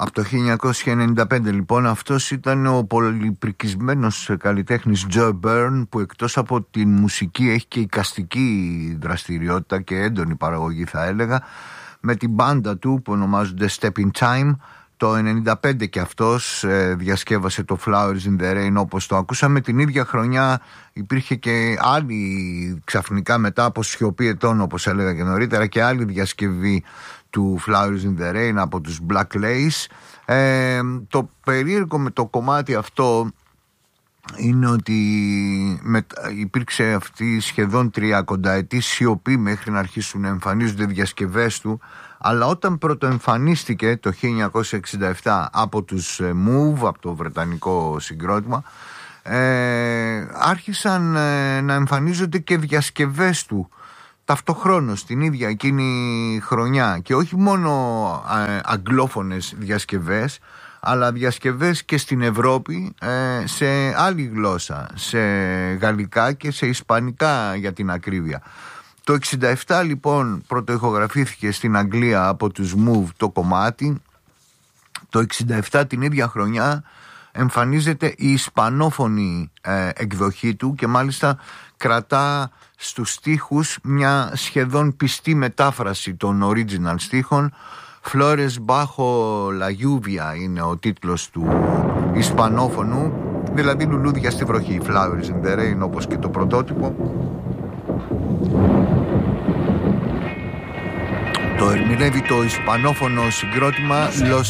Από το 1995 λοιπόν. Αυτός ήταν ο πολυπρικισμένος καλλιτέχνης Joe Byrne, που εκτός από τη μουσική έχει και εικαστική δραστηριότητα και έντονη παραγωγή, θα έλεγα, με την μπάντα του που ονομάζονται Step in Time. Το 1995 και αυτός διασκεύασε το Flowers in the Rain, όπως το ακούσαμε. Την ίδια χρονιά υπήρχε και άλλη, ξαφνικά μετά από σιωπή ετών, όπως έλεγα και νωρίτερα, και άλλη διασκευή του Flowers in the Rain από τους Black Lace. Το περίεργο με το κομμάτι αυτό είναι ότι υπήρξε αυτή σχεδόν 30 ετή σιωπή μέχρι να αρχίσουν να εμφανίζονται διασκευές του, αλλά όταν πρωτοεμφανίστηκε το 1967 από τους Move, από το βρετανικό συγκρότημα, άρχισαν να εμφανίζονται και διασκευές του ταυτοχρόνως την ίδια εκείνη χρονιά, και όχι μόνο αγγλόφωνες διασκευές, αλλά διασκευές και στην Ευρώπη σε άλλη γλώσσα, σε γαλλικά και σε ισπανικά για την ακρίβεια. Το 67 λοιπόν πρωτοηχογραφήθηκε στην Αγγλία από τους Move το κομμάτι. Το 67 την ίδια χρονιά εμφανίζεται η ισπανόφωνη εκδοχή του, και μάλιστα κρατά στους στίχους μια σχεδόν πιστή μετάφραση των original στίχων. Flores bajo la lluvia είναι ο τίτλος του ισπανόφωνου, δηλαδή λουλούδια στη βροχή, Flowers in the Rain, όπως και το πρωτότυπο. Το ερμηνεύει το ισπανόφωνο συγκρότημα Los